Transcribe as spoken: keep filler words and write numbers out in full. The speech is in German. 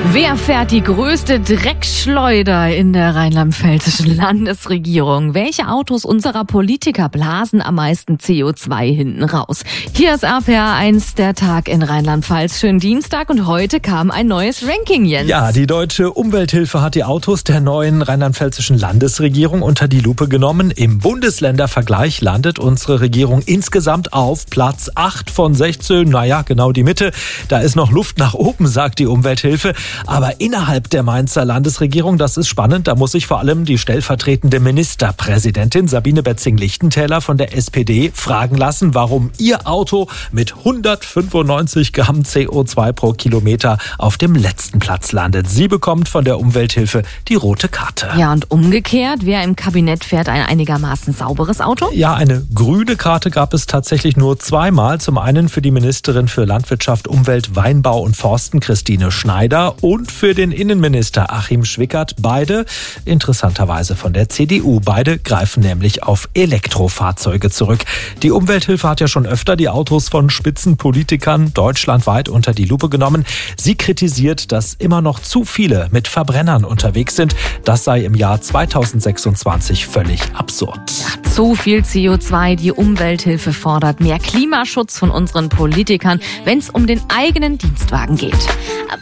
Wer fährt die größte Dreckschleuder in der rheinland-pfälzischen Landesregierung? Welche Autos unserer Politiker blasen am meisten C O zwei hinten raus? Hier ist R P R eins, der Tag in Rheinland-Pfalz. Schönen Dienstag und heute kam ein neues Ranking, Jens. Ja, die Deutsche Umwelthilfe hat die Autos der neuen rheinland-pfälzischen Landesregierung unter die Lupe genommen. Im Bundesländervergleich landet unsere Regierung insgesamt auf Platz acht von sechzehn. Naja, genau die Mitte. Da ist noch Luft nach oben, sagt die Umwelthilfe. Aber innerhalb der Mainzer Landesregierung, das ist spannend, da muss sich vor allem die stellvertretende Ministerpräsidentin Sabine Betzing-Lichtentäler von der S P D fragen lassen, warum ihr Auto mit hundertfünfundneunzig Gramm C O zwei pro Kilometer auf dem letzten Platz landet. Sie bekommt von der Umwelthilfe die rote Karte. Ja, und umgekehrt, wer im Kabinett fährt ein einigermaßen sauberes Auto? Ja, eine grüne Karte gab es tatsächlich nur zweimal. Zum einen für die Ministerin für Landwirtschaft, Umwelt, Weinbau und Forsten, Christine Schneider, und für den Innenminister Achim Schwickert. Beide interessanterweise von der C D U. Beide greifen nämlich auf Elektrofahrzeuge zurück. Die Umwelthilfe hat ja schon öfter die Autos von Spitzenpolitikern deutschlandweit unter die Lupe genommen. Sie kritisiert, dass immer noch zu viele mit Verbrennern unterwegs sind. Das sei im Jahr zweitausendsechsundzwanzig völlig absurd. Ja, zu viel C O zwei. Die Umwelthilfe fordert mehr Klimaschutz von unseren Politikern, wenn es um den eigenen Dienstwagen geht.